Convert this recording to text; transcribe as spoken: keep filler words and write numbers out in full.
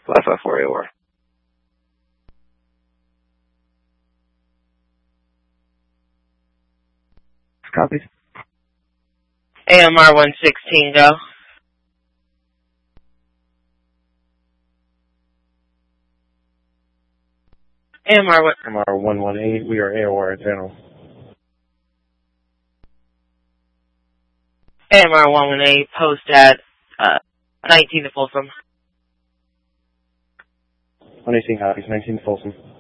five five four A O R. Copy. A M R one sixteen, go. A M R one one eight, we are A O R general. A M R one one eight, post at uh, nineteen to Folsom. one eighteen copies, nineteen to Folsom.